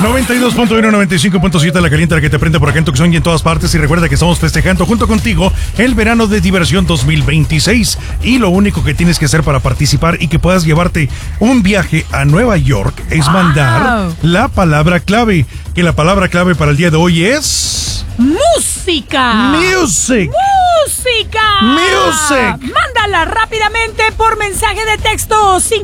92.1, 95.7 La Caliente, la que te prende por acá en Tucson y en todas partes. Y recuerda que estamos festejando junto contigo el verano de diversión 2026. Y lo único que tienes que hacer para participar y que puedas llevarte un viaje a Nueva York es mandar la palabra clave. Que la palabra clave para el día de hoy es... ¡Música! ¡Music! ¡Música! ¡Music! Mándala rápidamente por mensaje de texto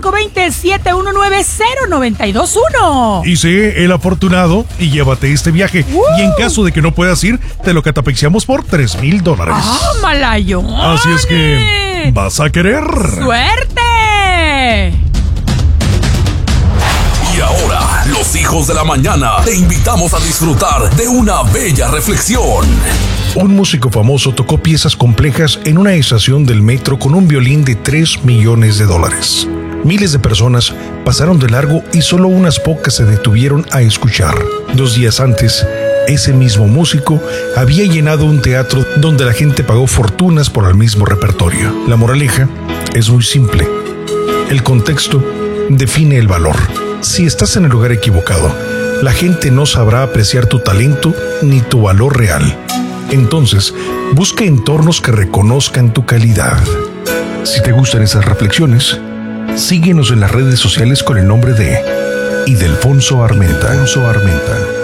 520-719-0921. Y sé el afortunado y llévate este viaje. Y en caso de que no puedas ir, te lo catapexiamos por $3,000. ¡Ah, Malayo! Así es que... ¿vas a querer? ¡Suerte! Y ahora, los hijos de la mañana, te invitamos a disfrutar de una bella reflexión. Un músico famoso tocó piezas complejas en una estación del metro con un violín de $3 millones. Miles de personas pasaron de largo y solo unas pocas se detuvieron a escuchar. 2 días antes, ese mismo músico había llenado un teatro donde la gente pagó fortunas por el mismo repertorio. La moraleja es muy simple. El contexto define el valor. Si estás en el lugar equivocado, la gente no sabrá apreciar tu talento ni tu valor real. Entonces, busca entornos que reconozcan tu calidad. Si te gustan esas reflexiones, síguenos en las redes sociales con el nombre de Ildefonso Armenta.